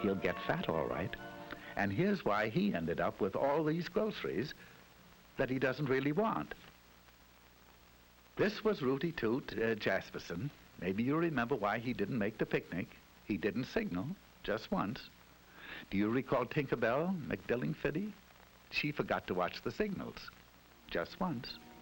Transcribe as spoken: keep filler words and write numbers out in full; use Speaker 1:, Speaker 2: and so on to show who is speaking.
Speaker 1: he'll get fat all right. And here's why he ended up with all these groceries that he doesn't really want. This was Rooty Toot uh, Jasperson. Maybe you remember why he didn't make the picnic. He didn't signal, just once. Do you recall Tinkerbell McDillingfitty? She forgot to watch the signals, just once.